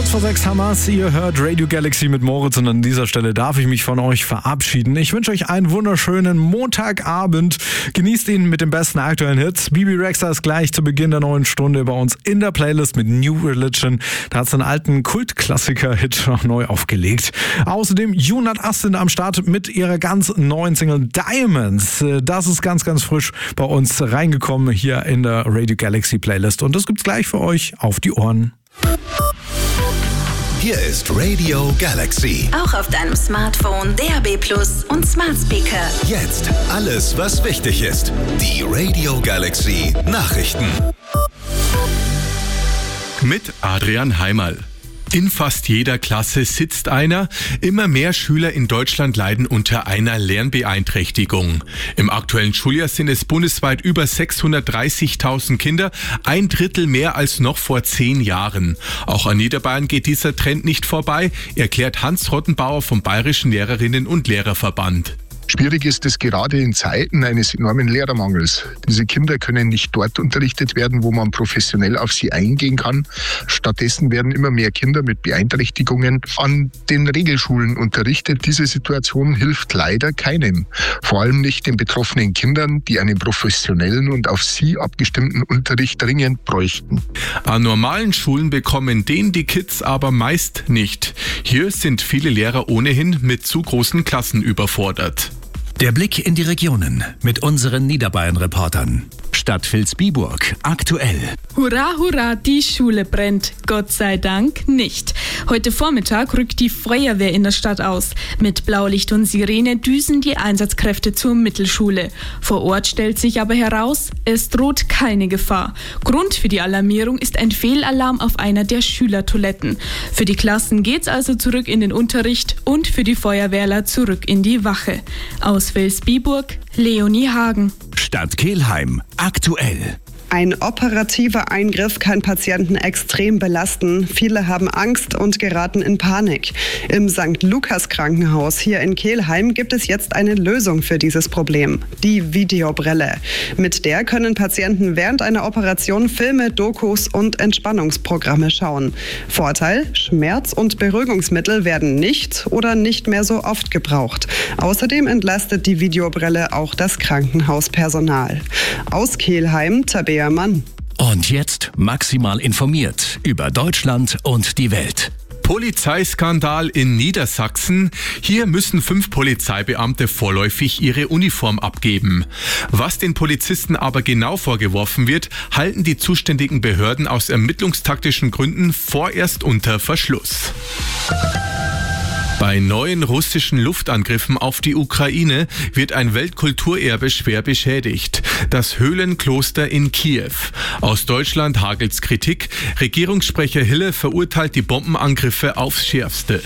6 Hamas, ihr hört Radio Galaxy mit Moritz und an dieser Stelle darf ich mich von euch verabschieden. Ich wünsche euch einen wunderschönen Montagabend. Genießt ihn mit den besten aktuellen Hits. Bibi Rexha ist gleich zu Beginn der neuen Stunde bei uns in der Playlist mit New Religion. Da hat es einen alten Kultklassiker-Hit neu aufgelegt. Außerdem Junat Astin am Start mit ihrer ganz neuen Single Diamonds. Das ist ganz, ganz frisch bei uns reingekommen hier in der Radio Galaxy Playlist. Und das gibt's gleich für euch auf die Ohren. Hier ist Radio Galaxy. Auch auf deinem Smartphone, DAB+ und Smart Speaker. Jetzt alles, was wichtig ist. Die Radio Galaxy Nachrichten. Mit Adrian Heimerl. In fast jeder Klasse sitzt einer. Immer mehr Schüler in Deutschland leiden unter einer Lernbeeinträchtigung. Im aktuellen Schuljahr sind es bundesweit über 630.000 Kinder, 1/3 mehr als noch vor 10 Jahren. Auch an Niederbayern geht dieser Trend nicht vorbei, erklärt Hans Rottenbauer vom Bayerischen Lehrerinnen- und Lehrerverband. Schwierig ist es gerade in Zeiten eines enormen Lehrermangels. Diese Kinder können nicht dort unterrichtet werden, wo man professionell auf sie eingehen kann. Stattdessen werden immer mehr Kinder mit Beeinträchtigungen an den Regelschulen unterrichtet. Diese Situation hilft leider keinem. Vor allem nicht den betroffenen Kindern, die einen professionellen und auf sie abgestimmten Unterricht dringend bräuchten. An normalen Schulen bekommen den die Kids aber meist nicht. Hier sind viele Lehrer ohnehin mit zu großen Klassen überfordert. Der Blick in die Regionen mit unseren Niederbayern-Reportern. Stadt Vilsbiburg, aktuell. Hurra, hurra, die Schule brennt. Gott sei Dank nicht. Heute Vormittag rückt die Feuerwehr in der Stadt aus. Mit Blaulicht und Sirene düsen die Einsatzkräfte zur Mittelschule. Vor Ort stellt sich aber heraus, es droht keine Gefahr. Grund für die Alarmierung ist ein Fehlalarm auf einer der Schülertoiletten. Für die Klassen geht's also zurück in den Unterricht und für die Feuerwehrler zurück in die Wache. Aus Vilsbiburg, Leonie Hagen. Stadt Kelheim, aktuell. Ein operativer Eingriff kann Patienten extrem belasten. Viele haben Angst und geraten in Panik. Im St. Lukas Krankenhaus hier in Kelheim gibt es jetzt eine Lösung für dieses Problem. Die Videobrille. Mit der können Patienten während einer Operation Filme, Dokus und Entspannungsprogramme schauen. Vorteil: Schmerz- und Beruhigungsmittel werden nicht oder nicht mehr so oft gebraucht. Außerdem entlastet die Videobrille auch das Krankenhauspersonal. Aus Kelheim, Tabea Mann. Und jetzt maximal informiert über Deutschland und die Welt. Polizeiskandal in Niedersachsen. Hier müssen 5 Polizeibeamte vorläufig ihre Uniform abgeben. Was den Polizisten aber genau vorgeworfen wird, halten die zuständigen Behörden aus ermittlungstaktischen Gründen vorerst unter Verschluss. Bei neuen russischen Luftangriffen auf die Ukraine wird ein Weltkulturerbe schwer beschädigt. Das Höhlenkloster in Kiew. Aus Deutschland hagelt's Kritik. Regierungssprecher Hille verurteilt die Bombenangriffe aufs Schärfste.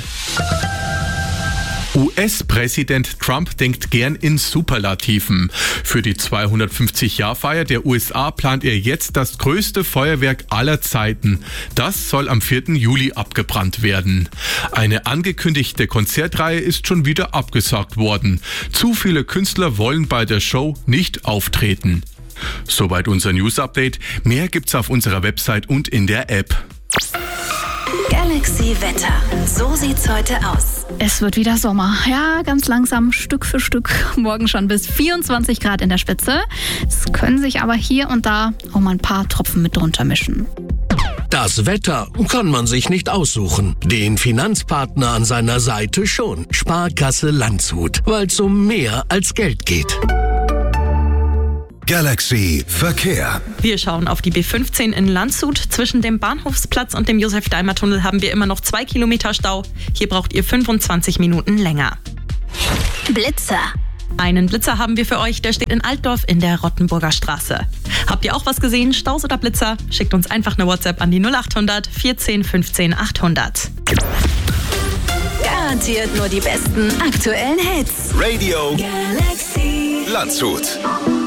US-Präsident Trump denkt gern in Superlativen. Für die 250-Jahr-Feier der USA plant er jetzt das größte Feuerwerk aller Zeiten. Das soll am 4. Juli abgebrannt werden. Eine angekündigte Konzertreihe ist schon wieder abgesagt worden. Zu viele Künstler wollen bei der Show nicht auftreten. Soweit unser News-Update. Mehr gibt's auf unserer Website und in der App. Galaxy Wetter. So sieht's heute aus. Es wird wieder Sommer. Ja, ganz langsam, Stück für Stück. Morgen schon bis 24 Grad in der Spitze. Es können sich aber hier und da auch mal ein paar Tropfen mit drunter mischen. Das Wetter kann man sich nicht aussuchen. Den Finanzpartner an seiner Seite schon. Sparkasse Landshut, weil es um mehr als Geld geht. Galaxy Verkehr. Wir schauen auf die B15 in Landshut. Zwischen dem Bahnhofsplatz und dem Josef-Daimer-Tunnel haben wir immer noch 2 Kilometer Stau. Hier braucht ihr 25 Minuten länger. Blitzer. Einen Blitzer haben wir für euch, der steht in Altdorf in der Rottenburger Straße. Habt ihr auch was gesehen, Staus oder Blitzer? Schickt uns einfach eine WhatsApp an die 0800 14 15 800. Garantiert nur die besten aktuellen Hits. Radio Galaxy Landshut.